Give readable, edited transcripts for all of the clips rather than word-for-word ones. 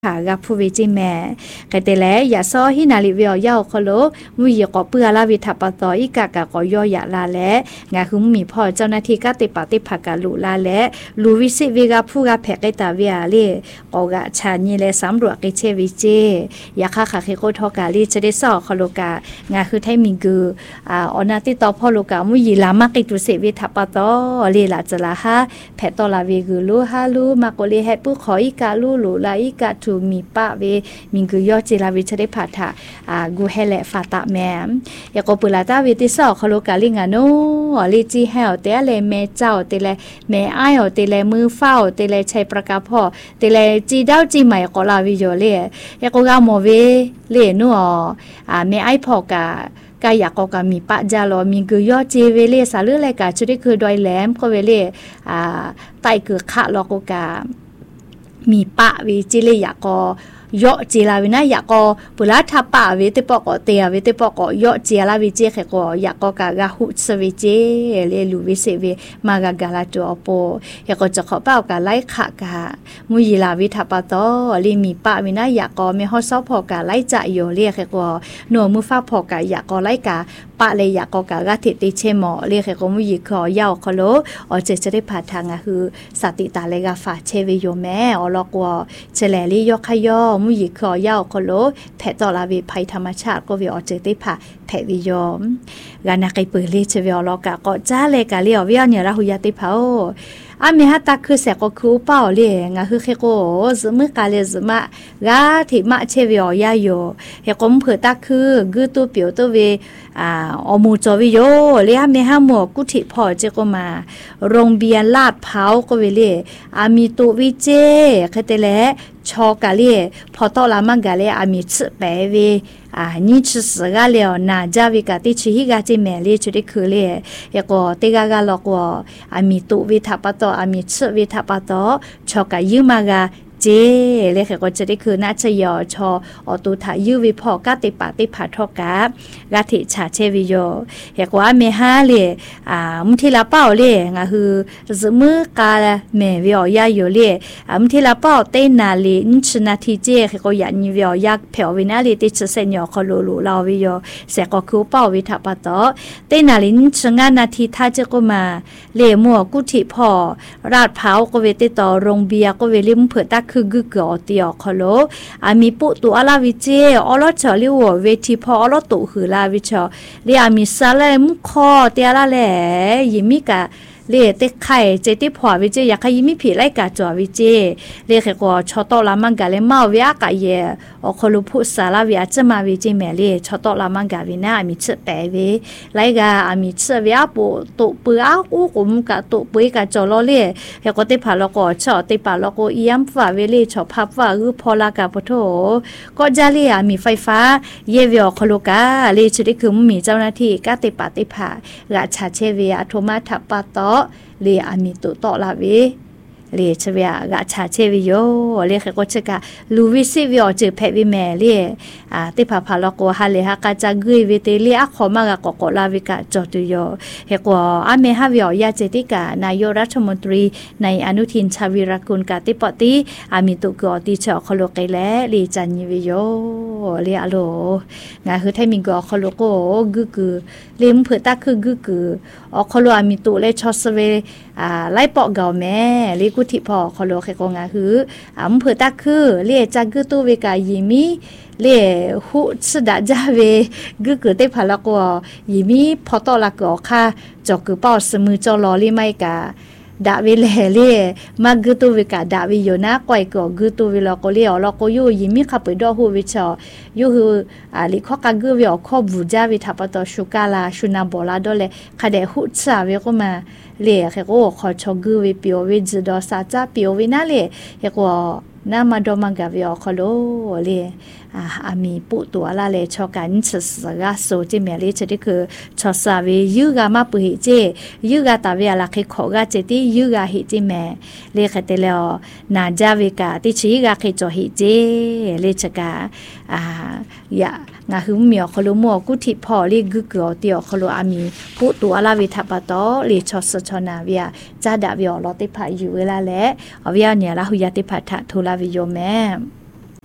ค่ะกับผู้วิจิแม่ก็แต่แลอย่าซ้อหินาลิเวียวยาวคโลมุยก็เปื้อลาวิทัปตออีกะกะก็ย่อยะลาแลงาคือมีพ่อเจ้าหน้าที่ก็ติปฏิภาคกะลุลาแลลูวิสิวิกาผู้กะแพกไอตาเวียเลก็กะชานีแลสำรวจกิเชวิเจยาค่ะค่ะเคโกทอกาลีจะได้ซ้อคโลกางาคือไทมิงกืออนาติตอพ่อโลกามุยลามากิตุเสวิทัปตอเลลาจะลาฮะแพตอลาเวกือลูฮาลูมาโกเลให้ผู้ขออีกะลูลูลาอีกะมีปะเวมิงกุยอจิลาวิชได้ผ่าถะกูเฮเลฟาตะแมมยาก็ปุลาตาวิติสอคโลกาลิงาโนลิจิเฮลเตเลเมเจ้าเตเลเมไอเตเลมือเฝ้าเตเลชัยประกาพ่อเตเลจีดาวจีใหม่ก็ลาวิโยเลยาก็กาโมเวเลนัวเมไอพ่อกากายากก็มีปะจาลอมีกุยอจีเวเลสาลือเลกาชุดคือดอยแหลมก็เวเลไตคือคะลอกกามีปะวิจิเลยอยากก็ยอจีลาวินะอยากก็ปุระทับปะวิติปอกเตียวิติปอกยอจีลาวิเจแค่ก็อยากก็กะหุสวิเจเลลูวิเสวิมากะกาลาตัวโปอยากก็จะขอเป้ากะไล่ขะกะมุยลาวิทับปะตอลิมีปะวินะอยากก็มีฮอซอพอกะไล่จะโยเรียกแค่ก็หนัวมือฟ้าพอกะอยากก็ไล่กะปะเลยอยากก็กะกะติติเชมอเรียกแค่ก็มุยขอยาวคโลอจะได้ผ่าทางอะคือสติตาเลกะฝาเชวิโยแม่อลอกว่าเฉลลิยอขยอมุยขอยาวคโลแพตอลาวิภัยธรรมชาติก็วิอเจติผ่าแพวิโยมกานักเปิดลิเชวิอลอกะก็จ้าเลกะเลียววิอเนี่ยราหุยาติเผาเมหะตาคือแสก็คือเป้าเลยงาคือแค่ก็สมือกาเลสมะกาที่มาเชวิอยาโยเฮก็มเผือตาคือกือตัวเปียวตัวเวอมูจอวิโยเลยเมหะหมวกุถิพอเจก็มาโรงเบียนลาดเผาก็เวเลมีตัววิเจคือแต่ละชอกาเลพอตอลามังกาเลมีชเปเวนี่ชสกาเลนาจาวิกาติชิฮิกาจิเมเลชุดิคือเลยเฮก็เตกากาลอกว่ามีตัววิทัปตอามิชวิทัปตชอกายืมากาเจเลยค่ะก็จะได้คือน่าจะยอชอตุถายืวิพอกาติปาติผาทอกากาติชาเชวิโยเฮกว่าเมหาเลยมุทิลาเป้าเลยงาคือสมือกาเมวิอยาโยเลยมุทิลาเป้าเตนาลีนชนาทีเจเฮก็ยันยิวิอยากเผววินาลีติชเซนยอคอลูลูลาวิโยเสก็คือเป้าวิทัปตเตนาลินชงานาทีท่าเจก็มาเลมัวกุฏิพอราดเผาก็เวติต่อโรงเบียก็เวลิมเผือตาคือกุกอติอคโลมีปุตุอาลาวิเจอลอชอลิวเวทีพออลอตุหือลาวิชอเรียมีซาเลมุคอเตียละแลยิมิกะเลเตไข่เจติพอวิเจอยากให้ยิมิผีไล่กาจอวิเจเรียกก็ชอตอลามังกาเลมาเวียกะเยอคลุพุสาลาวิอาจมาวิเจแมเลชอตอลามังกาวินามีเชเปเวไลกามีเชเวียปุตุปืออูกุมกะตุปุยกะจอลอเลเฮก็ติผาลก็ชอติปาลก็อียมฟ้าเวเลชอพับว่าคือพอลากาปโถก็จาเลมีไฟฟ้าเยเวียคโลกาเลชุดิคือมีเจ้าหน้าที่กะติปาติผาราชาเชเวียโทมาทัปปะตอเรียมีตุตอลาวิเรียเชวิกาชาเชวิโยเรียกก็เชกาลูวิซิวิอเจเพวิเมเรียติพาพาลโกฮาเลฮากาจากุยวิเตเลียขอมากกลาวิกาจอตุโยเฮกว่าเมฮาวิอยาเจติกานายรัฐมนตรีในอนุทินชาวิรกุลกาติปติมีตุกอติเชคโลเกเลลีจันยิวิโยเรียโลงาคือไทมิงกอคโลโกกุกเลมเผือตาคือกุกคโลมีตุเลชอสเวไล่ปอกเกาแม่ลิกุธิพอคโลเคกงาคือเผือตาคือเรียจากกุตุเวกายิมิเล่หุสดาจาเวกุกเตพาลกอยิมีพอตอลากอค่ะจอกกุเป้าสมือจอลอลิไมกาดาวิเลเล่มากุตุเวกาดาวิโยนะกวยกอกุตุเวลกอเลียลกอยูยิมีขับไปดอหูวิชอยูคือลิขอกากุเวอคอบูจาวิทัปตอชุกาลาชุนาบลาดอเลคาเดหุสาเวก็มาเล่แค่ก็ขอชอกุเวเปียวเวจดอซาจาเปียวเวนาเล่แค่ก็นามาดอมังกาเวอคโลเล่มีปุตัวละเลชอกันชสกาโซจิเมเลชดิคือชอสาเวยูกามาปุหิเจยูกาตาเวลาเคขอกาเจติยูกาหิจิเมเลคเตเลอนาจาเวกาติชิกาเคจอหิเจเลชกายางาหุมเมียคลุมัวกุธิพอเลกุกอติอคลุมีปุตัวละเวทัปตอเลชอสชนาเวียจาดาเวอลอติพายูเวลาและอเวียเนี่ยละหุยติพัทธทุลาวิโยแม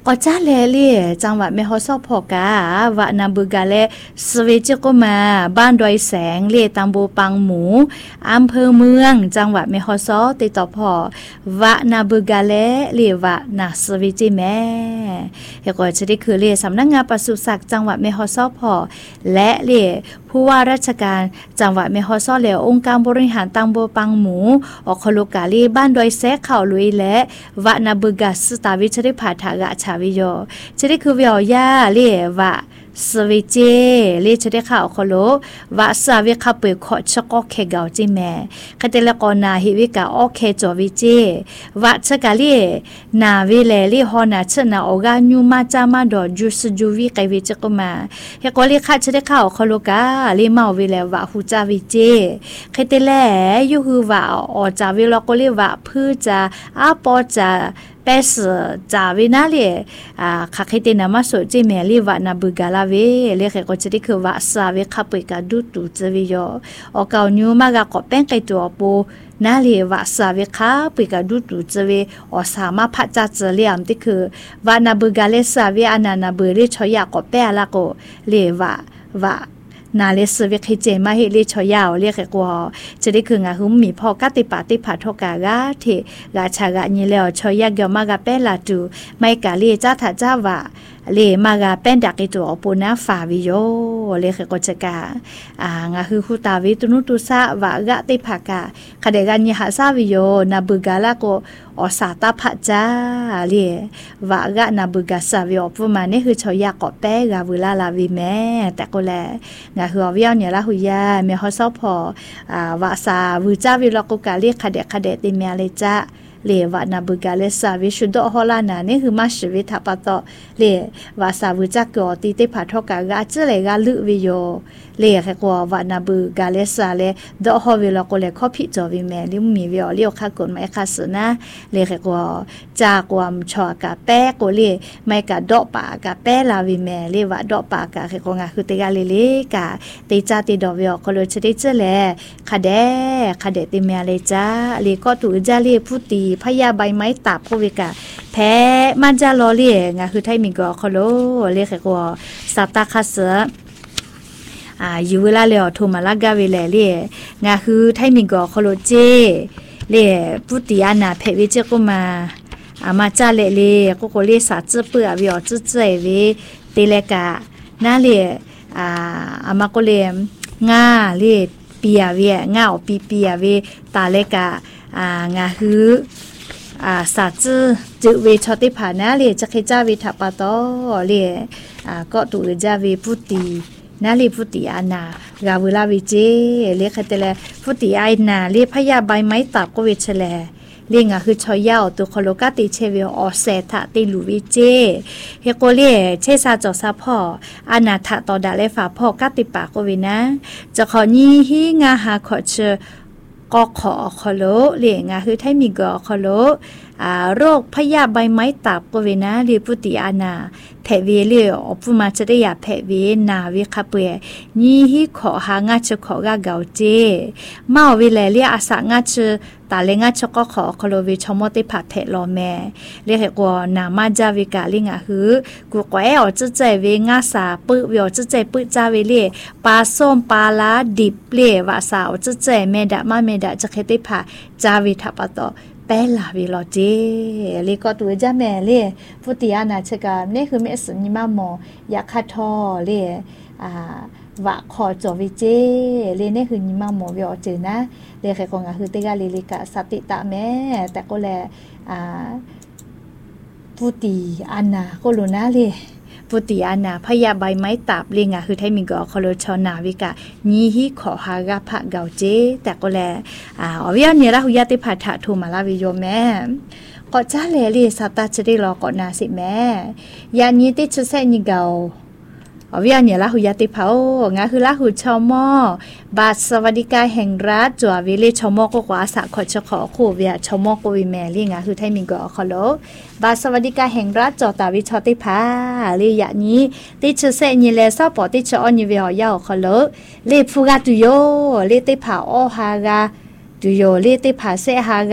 ก็จ้าแลเล่จังหวัดแม่ฮอดซอพอกาวะนาบึกาเลสเวจิโกมาบ้านดอยแสงเล่ตำบลปังหมูอำเภอเมืองจังหวัดแม่ฮอดซอติดต่อพอวะนาบึกาเลเล่วะนาสเวจิแม่เฮก็จะได้คือเล่สำนักงานปศุสัตว์จังหวัดแม่ฮอดซอพอและเล่ผู้ว่าราชการจังหวัดแม่ฮอดซอแล้วองค์การบริหารตำบลปังหมูออกโคโลกาลีบ้านดอยแสงเขาลุยและวะนาบึกาสตาวิชได้ผ่าทากะชาวิโยจะได้คือเวียวยาเรียวะสวิเจเรียจะได้ข่าวโคโลวะสาวิคาเปิดขอชกเคเกาจิแม่คเตลกอนาฮิวิกาโอเคจวิเจวะชกาเรียนาวิเลเรียฮอนาชนะโอกาญูมาจามาดอจูสจูวิไกวิจกมาเฮกอลีคัดจะได้ข่าวโคโลกาเรียมาวิเลวะฮูจาวิเจคเตเลยูฮือวะออจาวิลโกลีวะพืจาอาปอจาเปสจาวินาเลีคักให้เตนามาสจิเมลีวะนาบึกาลาเวเรียกก็จะได้คือวะสาเวคาเปกาดูตูจวิโยออกาวนิวมากะก็เป็นไกตัวปูนาเลีวะสาเวคาเปกาดูตูจเวอสามารถพัฒนาเจริญที่คือวะนาบึกาเลสาเวอนานาบึริชอยาก็เปละก็เลวะนาเลสเวคเจมาเฮลิชอยาวเรียกกว่าจะได้คืองาหุมมีพอกติปาติผาทกากาเทกาชากะนี่แล้วชอยากยอมากะเปลาตูไม่กะเลจ้าถาจ้าวะเลมากะเป็นดักตัวอปูนาฟาวิโยเรียกก็จะกางาคือคูตาวิตุนุตุสะวะกะติภากะคเดกันยหาซาวิโยนาบึกาลาโกอสาตาพะจ้าเลวะกะนาบึกาซาวิโอปูมานี่คือชอยากก็เปกาเวลาลาวิแม่แต่ก็แลฮือวิเอาเนี่ยละหุยาเมฮอซอพอวาซาวิจาวิลกุกาลีคเดติเมเลจาเลวะนาบึกาเลสาวิชุดอฮอลานานี่คือมาชีวิตทับปะตอเลวาซาวิจากอติติผาทกากาเจเลกาลุวิโยเลแค่กวะนาบึกาเลสาเลดอฮอวิลกุเลคอพิจอวิแมลิมีวิอเลียวคากนไมคาสนะเลแค่กวจากวามชอกาแปโกเลไมกาดอปากาแปลาวิแมเลวะดอปากาแค่กงาคือเตกาเลกาติจาติดอวิอคโลชดิเจเลคเดติเมเลจาเลก็ตุจาเลพุติพยาใบไม้ตับโควิกาแพ้มันจะรอเรียงาคือไทยมีก็คโลเรียกก็สตาคาเสอยู่เวลาแล้วโทมาลากาเวลเรียงาคือไทยมีก็คโลเจเรียปุติอานาเพวิเจก็มามาจาเลก็เรียสาจื้อเปื่อวิอจื้อเจเวเตเลกานาเรียมาก็เรียงาเรียเปียเวงาปีเปียเวตาเลกางาคือสาจื้อเวชติผานะเรียจะเคจาวิทัปปะตอเรียก็ตุจาเวพุตินาลีพุติอาณากาเวลาวิเจเรียกแต่ละพุติอาณาเรียพยาใบไม้ตับก็เวชแลเรียงคือชอยาวตัวโคโลกาติเชเวออเซทะติลูวิเจเฮโกเลียเชซาจอซาพ่ออาณาทะตอดาเลฝาพ่อกาติปากก็เวนะจะขอยี่ฮีงาหาขอเชก็ขอคโลเรียงคือไทยมีกอคโลโรคพยาใบไม้ตับก็เวนะเรียปุติอาณาแผเวเลียอปุมาจะได้ยาแผเวนาวิคาเปยี่ฮีขอหางาชขอกาเกาเจมาวิเลเลียอาสางาชตาเลงาชก็ขอคโลวิชมติผัดแผลอแม่เรียกว่านามาจาวิกาลิงาหือกูแกอจะใจเวงาสาปื้อวิอจะใจปื้อจาเวเลียปลาส้มปลาลาดิบเลียวาสาวจะใจเมดะมาเมดะจะเคติผัดจาวิทัปตอเปลาวิโลเจเลก็ตัวจ้าแม่เลพุติอาณาชกาเนี่ยคือเมสนิมาโมยาคาทอเลวะขอจอวิเจเลเนี่ยคือนิมาโมวิอเจนะเลใครคงคือเตกาลิลิกะสติตะแม่แต่ก็แลพุติอาณาก็รู้นะเลพุติอาณาพยาใบไม้ตับเรียงคือไทยมีก็คโลชนาวิกะยี่ฮีขอหากะพะเกาเจแต่ก็แลอวิญญาณละหุยติภัทะโทมาลาวิโยแม่ก็จ้าเลลีสตาจะได้รอก่อนนาสิแม่ยานี้ติชเซนิเกาอวิญญาณละหุยติภางาคือละหุชมอบาทสวัสดิการแห่งรัฐจัววิเลชมก็กว่าสะขอชขอโคเวียชมกวิแมลีงาคือไทยมีก็คโลบาทสวัสดิการแห่งรัฐจอตาวิชติภาลียะนี้ติชเซนิเลซอปอติชอนิเวียยาวคโลเลฟูกาตุโยเลติภาโอฮากาตุโยเลติภาเซฮากา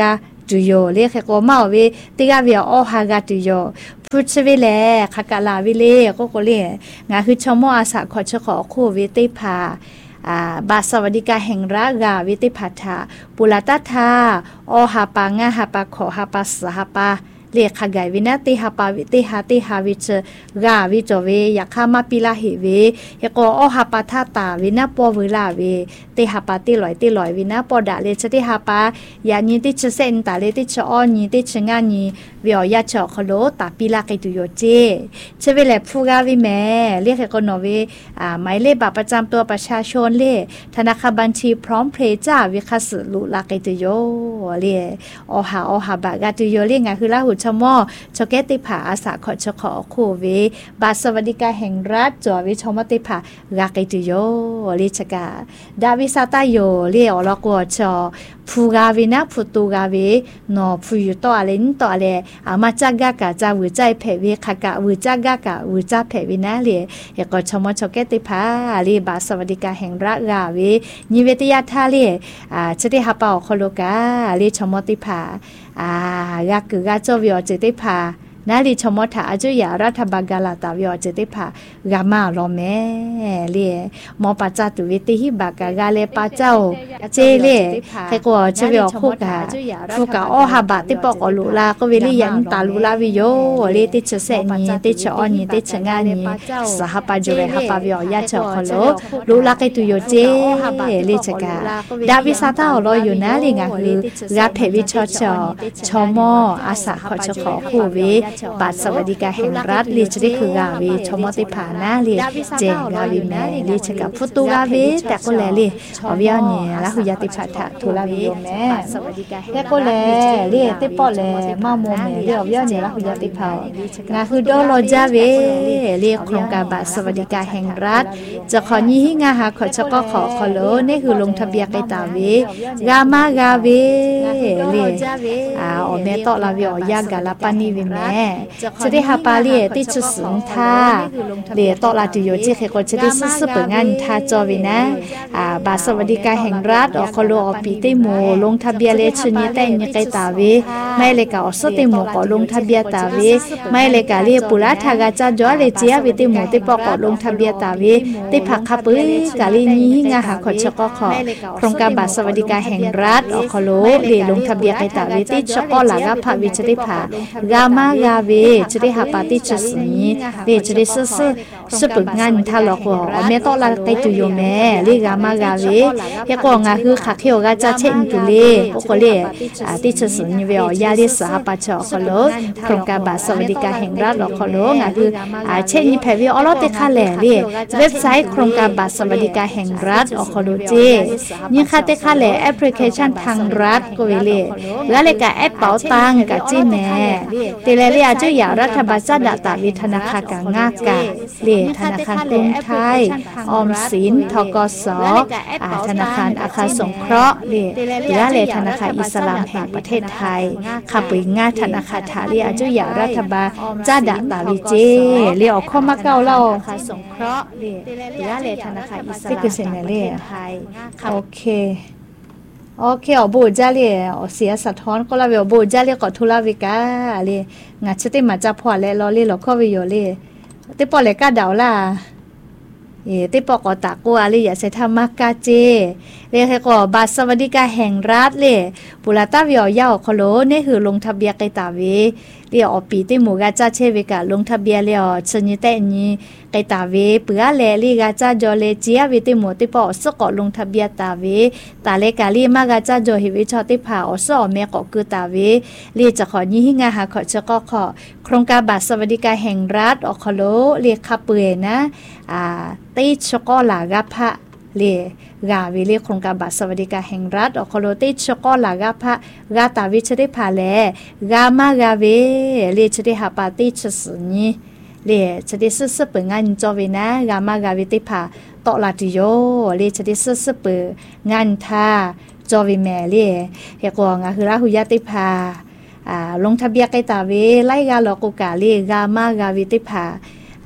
ตุโยเรียกก็มาเวติกาเวียอหากาตุโยพุทธเวแลขากาลาวิเลก็เรียงาคือชมอาสาขอชขอโควิติภาบาสวัสดิการแห่งรัฐกาวิติพัฒาปุรตธาอหาปางาหาปะขอหาปะสหปะเรียกขกายวินาติหาปาวิติหาติหาวิเชกาวิจเวอยากข้ามาปิลาหิเวยก็อหาปะทาตาวินาปอวิลาเวติหาปาติลอยวินาปอดาเลชติหาปายานีติเชเซนตาเลติเชออนีติเชงานีวิอยาเชอคโลตาปิลาไกตุโยเจเชเวเลฟูกาวิแม่เรียกก็นอเวหมายเลขบัตรประจำตัวประชาชนเลธนาคารบัญชีพร้อมเพลจ่าวิคัสลุลาไกตุโยเรียอหาบากาตุโยเรียงไงคือลาหุชมอชเกติผาอาสาขอชขอโคเวบาสวัสดิการแห่งรัฐจอวิชมติผารากไกตุโยลิชกาดาวิซาตาโยเรียอลกวชฟูกาวินะฟูตูกาเวนอฟูยุตอเลนตอเลอามาจักกะกะจาวิใจเพเวขกะวิจักกะกะวิจาเพวินะเลยก็ชมชเกติผาลีบาสวัสดิการแห่งรัฐกาเวนิเวตยาทาเลชติหาปาคโลกาลีชมติผายากกะจวิอเจติผานาลีชมถาอาจุยารัฐบาลกาลาตาวิอเจติผากามาลอแม่เลมอปาจาตุวิติหิบากากาเลปาเจ้าเจเลเทกวจวิอโคกาฟูกาอหาบาติปอกอลุลาก็เวลิยันตาลุลาวิโยเลติเชเสนีติเชอนีติเชงานีสหปาจุเรหปาวิอยาเชคโลลุลาไกตุโยเจเลชกาดาวิซาตาอลอยู่นะลิงาคือกาเพวิชชอมออาสาขอชขอโคเวบาทสวัสดิการแห่งรัฐลิจริคือกาวีชมติผานาลีเจงาวีแม่ลิชกับฟุตุกาวีแต่ก็แลลีอวิญญาณละหุยติพัฒทุลาวีแม่แต่ก็แลลีติปอแลมาโมแม่ลีอวิญญาณละหุยติภางาคือดอลจาเวลีโครงการบาทสวัสดิการแห่งรัฐจะขอนี้งาหาขอชก็ขอโลนี่คือลงทะเบียนไกตาวีกามากาวีลีอแม่ตอลาวีอยากาลาปานีวีแม่จะได้หาปาเลียติจุสุนทาเลียตอลาตุโยจิเคก็จะได้ซื้อเปิดงานทาจอวินะบาสวัสดิการแห่งรัฐอคโลอปีติโมลงทะเบียนเลชนีแต่ยไกตาวีไม่เลกาอสติโมก็ลงทะเบียนตาวีไม่เลกาเลียปุระทากาจาจอเลเจียวิติโมติปก็ลงทะเบียนตาวีติผักขับปื้กาลีนี้งาหาขอชก็ขอโครงการบาสวัสดิการแห่งรัฐอคโลเลียลงทะเบียนไกตาวีติชก็หลากภาวิจติภากามากาเวจะได้หาปาติจุสนี้เดจะได้ซื้อปึกงานทาลอกว่าแม่ต้องลาไกตุโยแม่ลีกามากาเวเฮกงาคือขาเขียวกาจะเช่นตุเลก็เลยติจุสนี้เวียยาลิสหปาชอคโลโครงการบาทสวัสดิการแห่งรัฐคโลงาคือเช่นนี้แพวิออลเตคาแหล่เว็บไซต์โครงการบาทสวัสดิการแห่งรัฐคโลเจยิ่งคาเตคาแหล่แอปพลิเคชันทางรัฐก็เวเลและเลกาแอปเป๋าตังกับจีแม่เตเลเลียจุยารัฐบาลจัดตาวิธนาคารกางากาเลธนาคารกรุงไทยออมสินทกสธนาคารอาคารสงเคราะห์และธนาคารอิสลามแห่งประเทศไทยขับไปงาธนาคารทาเลียจุยารัฐบาลจัดตาวิเจเลียออกข้อมาเก่าเราอาคารสงเคราะห์และธนาคารอิสลามแห่งประเทศไทยโอเคบูจาเลียเสียสะท้อนก็ลาเวบูจาเลียก็ทุลาวิกาเลียงัดชติมาจับพอและลอลีหลอกข้อวิโยเลียติปอเลกาดาวล่ะติปอกอตากัวเลียเสธรรมกาเจเรียกก็บาทสวัสดิการแห่งรัฐเลยปุระตาวิอยาคโลนี่คือลงทะเบียนไกตาเวเรียออปีติหมู่กาจาเชวิกาลงทะเบียนเลียชนิเตนี้ไกตาเวเปือแลลีกาจาจอเลเจียวิติหมู่ติปอสกอลงทะเบียนตาเวตาเลกาลีมากาจาจอหิวิชอติผาอสอเมกอคือตาเวเรียจะขอนี้หิงาหาขอชก็ขอโครงการบาทสวัสดิการแห่งรัฐอคโลเรียคาเปื่นะติชก็หลากะพะเลกาวิเลโครงการบัตรสวัสดิการแห่งรัฐอคโลติชก็หลากะพะกาตาวิชได้พาแลกามากาเวเลชได้หาปาติชสนี้เลจะได้ซื้อเปิดงานจอเวนะกามากาวิติพาตอลาติโยเลจะได้ซื้อเปิดงานทาจอเวแม่เลเฮกงาคือราหุยติพาลงทะเบียนไกตาเวไล่กาลอกุกาเลกามากาวิติพา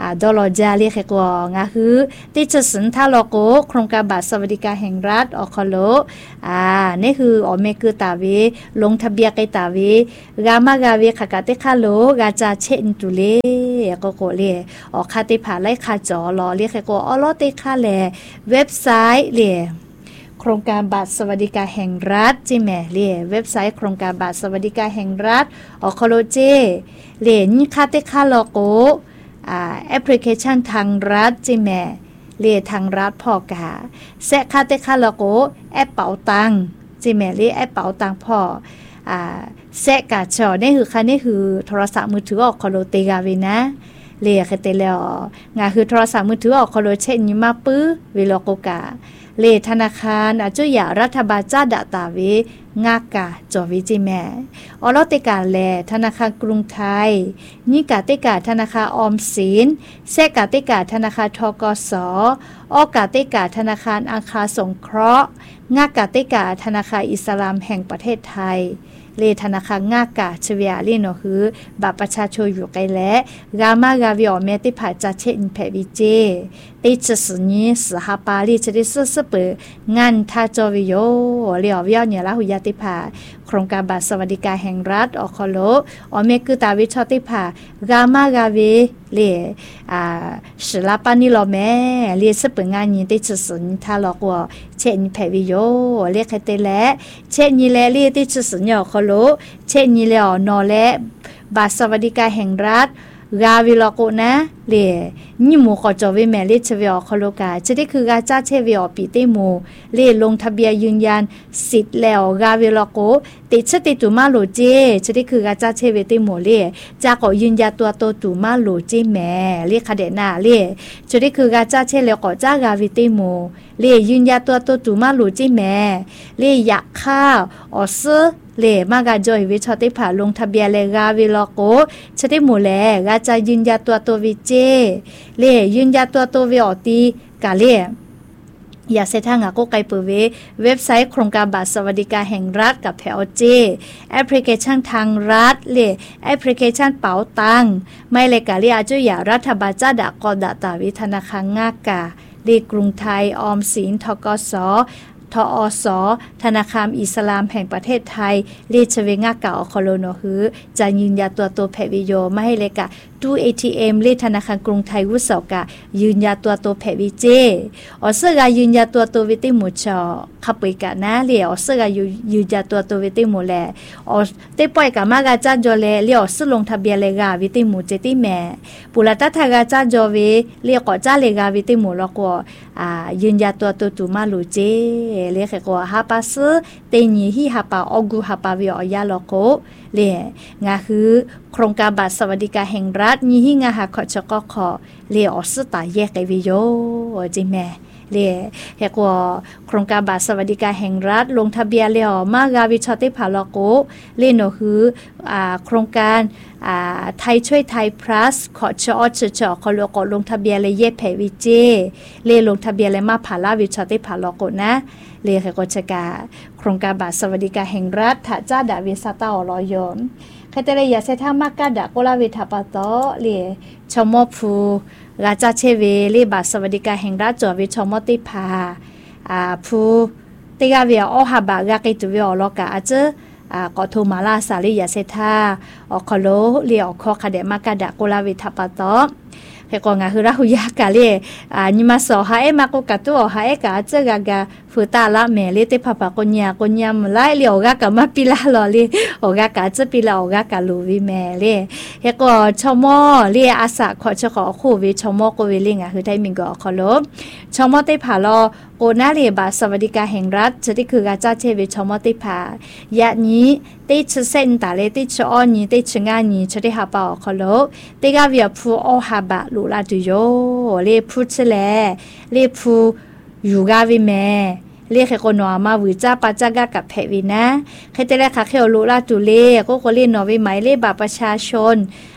ดอลลาร์จาเรียกกว่างาคือติดสินทาโลโกโครงการบัตรสวัสดิการแห่งรัฐอคโลนี่คืออเมคือตาเวลงทะเบียนไกตาเวกามากาเวขากาเตคาโลกาจาเชนตุเลก็โกเลอคาติผาไลคาจอรอเรียกกว่าอลอเตคาแลเว็บไซต์เลโครงการบัตรสวัสดิการแห่งรัฐจิแม่เล่เว็บไซต์โครงการบัตรสวัสดิการแห่งรัฐอคโลเจเล่นคาเตคาโลโกแอปพลิเคชันทางรัฐจิแม่เล่ทางรัฐพอกาแซะคาเตคาโลโกแอปเป๋าตังจิแม่เล่แอปเป๋าตังพอแซะกาจอนี่คือค่ะนี่คือโทรศัพท์มือถืออคโลเตกาเวนะเล่คเตแล้วงาคือโทรศัพท์มือถืออคโลเช่นยิมาปื้อเวลโกกาเลธนาคารจุยารัฐบาลจ้าดาตาเวงากาจอวิจิแม่อลอติกาแลธนาคารกรุงไทยนิกาติกาธนาคารออมสินแซกาติกาธนาคารทกส.อกาติกาธนาคารอาคาสงเคราะห์งากาติกาธนาคารอิสลามแห่งประเทศไทยเลธนาคารงากาชเวียลีโนคือบัตรประชาชนอยู่ไกลและกามากาวิอเมติผาจัดเช่นแผวิเจติจสนี้สหปาลีจะได้สเปงานทาจอวิโยเลียววิอเนี่ยละหุยาติผาโครงการบัตรสวัสดิการแห่งรัฐอคโลอเมคือตาวิชติผากามากาวิเลสลาปานิโลแม่เลสเปงานนี้ติจสนี้ทาลอกว่าเช่นแผวิโยเรียกเตและเช่นนี้แลเลติจสนี้อคโลเช่นนี้แล้วนอและบัตรสวัสดิการแห่งรัฐกาวิลโกนะเลนี่หมูขอจอวิแม่เลชเวอคโลกาจะได้คือกาจ้าเชเวอปีเตโมเลลงทะเบียนยืนยันสิทธิ์แล้วกาวิลโกติดชติตุมาโลเจจะได้คือกาจ้าเชเวเตโมเลจากก็ยืนยันตัวโตตุมาโลเจแม่เลคาเดนาเลจะได้คือกาจ้าเชแล้วก็จ้ากาวิเตโมเลยืนยันตัวโตตุมาโลเจแม่เลอยากข้าวออซเลมากาจอยวิชอติผาลงทะเบียนเลกาวิลโกชติหมูแลกาจะยืนยันตัววิเจเลยืนยันตัววิออตีกาเลอย่าเสทางก็ไกเปเว็บไซต์โครงการบัตรสวัสดิการแห่งรัฐกับแผวเจแอปพลิเคชันทางรัฐเลแอปพลิเคชันเป๋าตังไม่เลกาเลอาจุยารัฐบาลจ้าดากอดาตาวิธนาคารงากาเลกรุงไทยออมสินทกส.ทอส.ธนาคารอิสลามแห่งประเทศไทยเลชเวงากาอคโลโนฮือจะยืนยันตัวแผวิโยไม่ให้เลกะตู้ ATM เลธนาคารกรุงไทยวุษกะยืนยันตัวแผวิเจอเสกายืนยันตัววิติมุชอขับไปกะนะเลอเสกายืนยันตัววิติมุแลอเตปอยกะมากาจ้าจอเลเลอสลงทะเบียนเลกาวิติมุเจติแม่ปุระตะทากาจ้าจอเวเลกอจ้าเลกาวิติมุลกยืนยันตัวตุมาลูเจเลขก็ฮาปาซเตญีฮิฮาปาออกูฮาปาวิอยาลโกเลงาคือโครงการบัตรสวัสดิการแห่งรัฐญีฮิงาหาขอชกขอเลออสตาแยกไกวิโยจิแม่เลเฮกว่าโครงการบัตรสวัสดิการแห่งรัฐลงทะเบียนเลอมากาวิชอติผาลโกเลโนคือโครงการไทยช่วยไทย plus ขอชอชขอลกลงทะเบียนเลยเยแผวิเจเลลงทะเบียนเลยมาผาลาวิชอติผาลโกนะเลขกชกาโครงการบัตรสวัสดิการแห่งรัฐถ้าจ้าดาวิสตาอลอยมคเตเลยาเซทามากาดาโกลาวิทาปโตเลชมพูราชาเชเวเลบัตรสวัสดิการแห่งรัฐจอวิชมติภาผู้ติกาเวียอหาบากากิตุเวอลกาอาเจก็โทมาลาสาลียาเซทาอคโลเลียอคอคาเดมากาดาโกลาวิทาปโตเฮกงาคือราหุยากาเลนิมาโซฮาเอมาโกกาตุฮาเอกาเจกากาฟูตาละเมเลเตพะปะกญญามไลเลียวกากะมาปิลาลอเลโอกากาเจปิลาโอกากาลูวิเมเลเฮกชมอเลอาสะขอชขอคูวิชมอโกวิลิงคือไทมิงกอคโลชมอเตผาลอโกนาเลบาสวัสดิการแห่งรัฐจะได้คือกาจ้าเชวิชมอเตผายะนี้ติชเซนตาเลติชอนี้ติชงานี้จะได้หาปาคโลติกาเวียพูอหาบะลูลาตุโยเลพูชเลเลพูยูกาวิเมเรียกคนนอมาวิจ้าปัจจกะกับแผวินะใครจะได้ค่ะเขียวลูลาตุเลก็คนเล่นนอวิไหมเล่บาประชาชน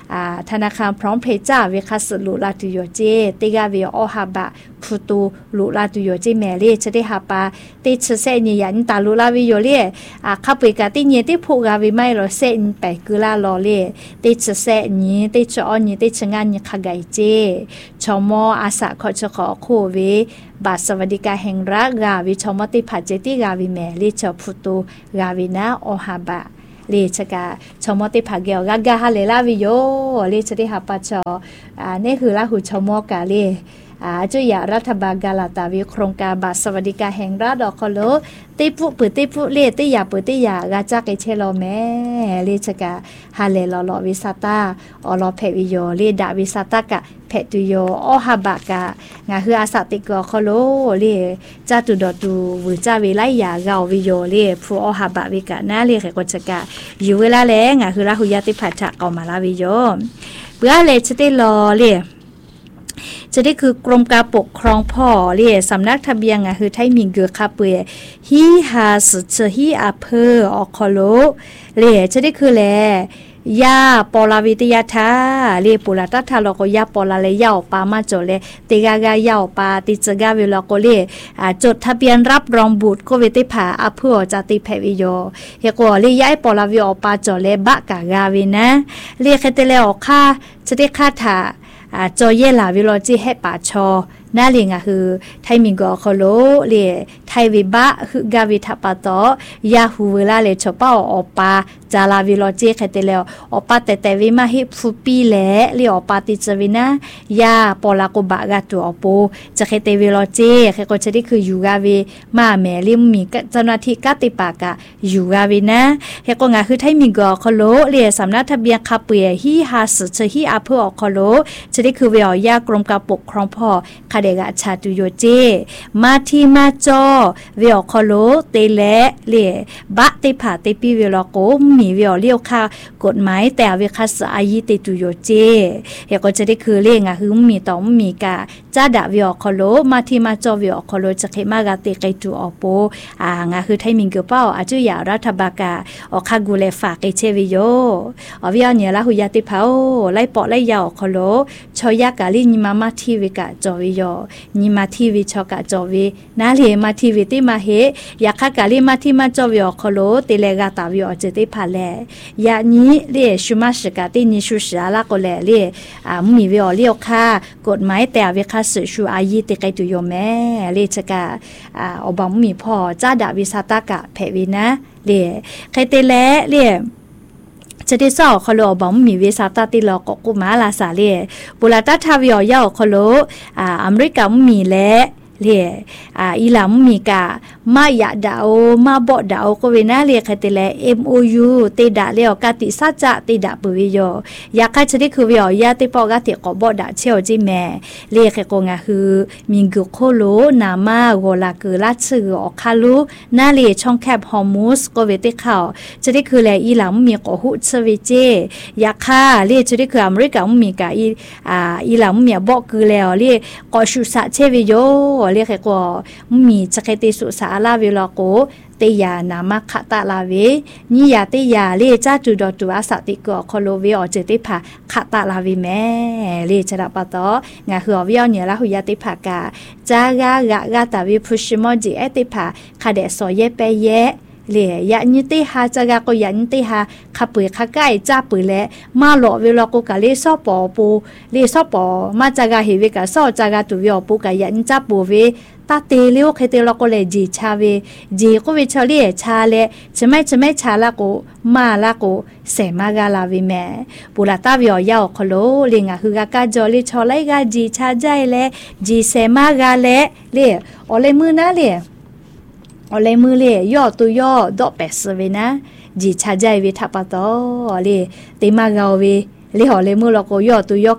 ธนาคารพร้อมเพย์จ้าวิคัสลุลาตุโยเจติกาวิโอฮาบะพุตูลุลาตุโยเจแมเลจะได้หาปาติชเซนียันตาลุลาวิโยเลข้าไปกาติเนติผูกาวิไม่รอเซนไปกุลาลอเลติชเซนีติชอนีติชงานขกายเจชมอาสาขอชขอโคเวบาทสวัสดิการแห่งรัฐกาวิชมติผัดเจติกาวิแมเลชพุตูกาวินาโอฮาบะเลชกาชมติผักเกียวกาฮาเลลาวิโยเลชติหาปะชอนี่คือละหูชมกาเลจุยารัฐบาลกาลาตาวิโครงการบัตรสวัสดิการแห่งรัฐดอกคโลติปุปืติปุเลติยาปืติยากาจักเชโลแม่เลชกาฮาเลลอวิสาตาอลอเพวิโยเลดาวิสาตากะเพตุโยอฮาบากางาคืออาสาติกอคโลเลจาตุดอตูวิจาวิไลยาเกาวิโยเลผู้อฮาบาวิกะนาเลขกจกะอยู่เวลาแลงาคือราหุยติภัทะเกามาลาวิโยเบื่อเลชติลอเลจะได้คือกรมการปกครองพ่อเรียสำนักทะเบียนคือไทยมิงเกือคาเปยฮีฮาสุเชฮีอาเพออคโลเรียจะได้คือแลยาปอลาวิทยาธาเรียปุระตัทาโลกยาปอลาเลยาวปามาโจเลติกากายาวปาติจกาเวลโกเลจดทะเบียนรับรองบุตรโควิติผาอาเพอจติเพวิโยเฮโกเรียย้ายปอลาวิอปาโจเลบะกากาวินะเรียเคเตเลอค่าจะได้ค่าถาจอเยลาวิโลจิให้ป่าชอน่าเลียงคือไทยมิงกอคโลเลียไทยวิบะคือกาวิทัปโตยาฮูเวลาเลชป้าอปาจาลาวิโลจิเคเตเลอปาแต่วิมาฮิฟุปีเลเลียอปาติจวินายาปอลาโกบะกาตัวอปูจะเคเตวิโลจิเคก็จะได้คือยูกาวิมาแมลิมมีเจ้าหน้าที่กติปากะยูกาวินะเฮก็งาคือไทยมิงกอคโลเลียสำนักทะเบียนคาเปียฮีฮาสเชฮีอาเพอคโลจะได้คือเวียยากรมการปกครองพ่อเดกะชาตุโยเจมาที่มาจอเวียคโลเตเลเลียบะติผาติปีเวลโกมีเวียเลี้ยวค่ากฎหมายแต่เวคัสอายิติตุโยเจเฮก็จะได้คือเล่งคือมีต้องมีกะจ้าดะเวียคโลมาที่มาจอเวียคโลจะเขมากะติไกตุอโปงาคือไทยมิงเกเป้าอาจุยารัฐบาลกะอคากุเลฝากเชวิโยเวียเนี่ยละหุยาติเผาไล่ปอไล่ยาวคโลชอยากะลินิมามาทีวิกะจอวิโยนิมาทีวิชอกะจอวินาเลมาทีวิติมาเฮยาคากะลิมาทีมาจอวิโอคโลติเลกาตาวิโอเจติพาเลยานี้เลชุมาสกะตินิชุชาลาโกเลเลมีวิโอเลียวค่ากฎหมายแต่วิคัสชูอายิติไกตุโยแม่เลชกะอบอมมีพ่อจ้าดาวิสาตากะเพวินะเลใครเตเลเลจะได้สอบคโลบอมมีวิสาตติลอกกุมาลาสาเลบุลาตาทาวิอยาคโลอเมริกามีและเลียอีหลำมีกะมายะดาวมาบ่ดาวก็เวน่าเลียคติแล MOU ติดะเลียวกะติสัจจะติดะปุวิโยยาคาจะได้คือวิอยาติปอกะติกบ่ดะเชวจิแม่เลียคกงะคือมิงกุโคโลนามาโกลาคือลาชื่ออคาลูนาเลียช่องแคบฮอร์มูสก็เวติเขาจะได้คือแลอีหลำมีกหุสวิเจยาคาเลียจะได้คืออเมริกามีกะอีหลำมีบ่คือแล้วเลียกอชุสะเชวิโยเรียกว่ามีจักรติสุสาลาวิลโกเตียนามาคตาลาเวนี่ยาเตียเรียจ้าจุดตัวอาสาติกอคโลเวอเจติผาคตาลาวิแม่เรียจะรับปะตองาหัววิอเนี่ยละหุยาติผากาจากากาตาวิพุชมอจิเอติผาคาเดสอยเปเยเลียยะนิติหาจากก็ยะนิติหาขับปืนขับไก่จ้าปืนและมาหล่อเวลากูกะเลซอปอปูเลซอปอมาจากาเฮวิกะซอจากาตุวิอปูกะยะนิจ้าปูเวตาเตลิโอเคเตลก็เลยจีชาเวจีก็วิชาเลียชาเลจะไม่ชาละกูมาละกูเสมากาลาวิแม่ปุระตาวิอยาคโลเลียงะคือกากาจอลิชอไลกาจีชาใจและจีเสมากาเลเลียโอเลมือนะเลียอเลมือเลยย่อตัวย่อดอกแปดสิบนะจีชาใจวิทัปโตเลยตีมากเอาวิเลยหอเลมือเราก็ย่อตัวย่อกะ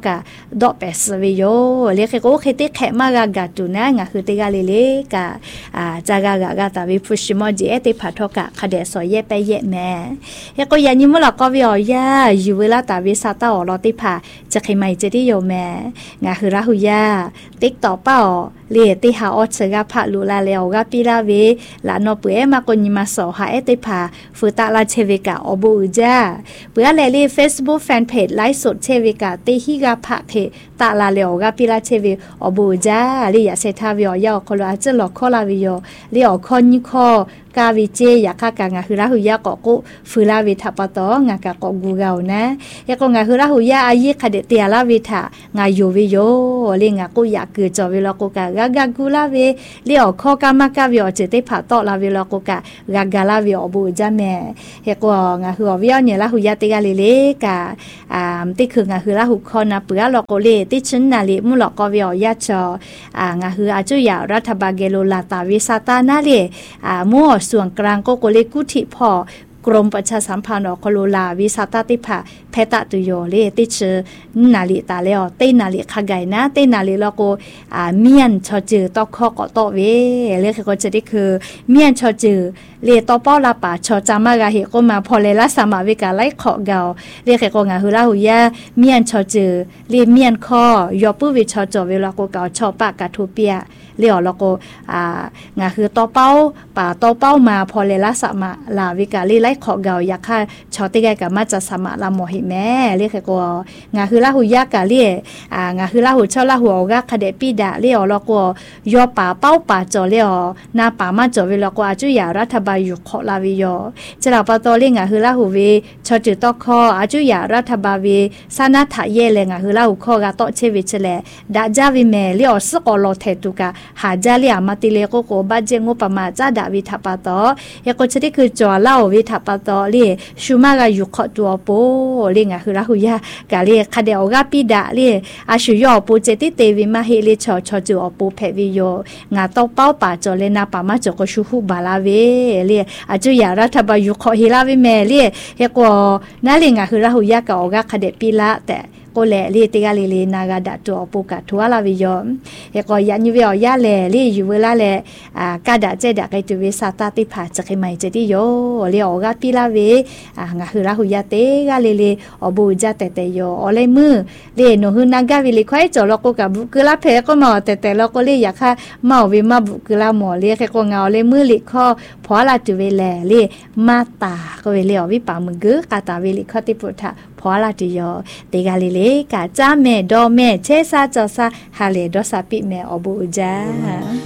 ดอกเปสวิโยเรียกก็เคติแขมากากาตุนะงาคือติกาเลกาจากากาตาวิพุชิมอจิเอติพัทกะคเดสอยไปเยแม่เฮก็ยานิมุลก็วิอยาอยู่เวลาตาวิซาตาอลอติพาจะใครไม่จะได้โยแม่งาคือราหุยาติ๊กต่อเป้าเลียติหาออเสกาพะลูลาเลวกาปิลาเวลานอเปเอมากนิมาสอหาเอติพาฟุตาลาเชวิกาอบูจาเปื่อเลลี Facebook Fanpage ไลฟ์สดเชวิกาติฮิกาพะเคตาลาเลวกาปิลาเชวิอบูจาลียาเซทาวิอยาคอลาจะหลอกคอลาวิโยลีออคอนิคอกาวิเจยากากางาคือราหุยากอกุฟุลาวิทาปตองากากอกูเกานะยากงาคือราหุยาอายิคเดเตียลาวิทางายูวิโยลีงากุยาคือจอวิลกุกากากากูลาเวลีออคอกามากาวิอเจติพาตอลาวิลกุกากากาลาวิอบูจาเมยากงาคือวิอเนราหุยาติกาเลเลกาติคืองาคือราหุคอนาเปือลกเลติชินนาลิมุลกวิอยาจองาคืออาจุยารัฐบาเกโลลาตาวิซาตานาเลมัวส่วนกลางก็โกเลกุธิพอกรมประชาสัมพันธ์อโคโลลาวิสาตติภาเพตะตุโยเลติชนาลิตาเลอเตนาลิขไกนะเตนาลิแล้วก็เมียนชอจือตอคอกตอเวเรียกก็จะได้คือเมียนชอจือเลตอป้อลาป่าชอจามากาเฮก็มาพอเลละสามาวิกาไลขอเกาเรียกก็งาหุลาหุยาเมียนชอจือเลเมียนคอยอปุวิชอจอเวลาก็เกาชอปากาทูเปียเลี้ยวแล้วก็งาคือตอเป้าป่าตอเป้ามาพอเลละสามาลาวิกาลีไลขอเกาอยากค่ะชอติแกกับมาจะสมาลาโมหิแม่เรียกก็งาคือลาหุยากาเลียงาคือลาหุชอลาหัวกะคเดปีดาเลี้ยวแล้วก็ยอป่าเป้าป่าจอเลี้ยวนาป่ามาจอเวลาก็อาจุยารัฐบาลอยู่ขอลาวิโยจะเราปตอเลียงาคือลาหุเวชอจุตอคออาจุยารัฐบาลเวสานาถาเยเลงาคือลาหุคอกะตอเชวิชเลดาจาวิเมเลี้ยวสกอลอเทตุกะหาจาเลียมาติเลโกโกบาเจงุปมาจาดาวิทัปตอยก็จะได้คือจอเล่าวิทัปตอเลียชูมากาอยู่ขอตัวโปเลียงาคือราหุยากาเลียคาเดออกาปิดาเลียอาชุยอปูเจติเตวิมาเฮเลชอชอจูอปูเพวิโยงาตอเป้าป่าจอเลนาปามาจอก็ชูฮูบาลาเวเลียอาจุยารัฐบาลอยู่ขอฮิลาวิเมเลียเฮก็นาเลียงาคือราหุยากาออกาคาเดปิละแต่ก็แลลีติกาลีนากาดาตัวปูกาทัวลาวิโยเฮก็ยันยูเวอยาแลลีอยู่เวลาแลกาดาเจดาไกตุเวซาตาติผาจะใครไม่จะดิโยเลียออกาปิลาเวงาคือราหุยาเตกาลีอบูจาเตเตโยอเลมือเลียโนฮืนากาวิลิควายจอลก็กับบุกลาเพก็มาเตแล้วก็เลียอยากค่ะมาวิมาบุกลาหมอเลียแค่ก็เงาเลมือลิข้อพอลาตุเวแลเลียมาตาก็เวเลียวิปามึงกึกาตาเวลิข้อติปุถะพอลาตุโยเตกาลีกาจ้าแม่ดอแม่เชซาจอซาฮาเลดอซาปิแม่อบูจา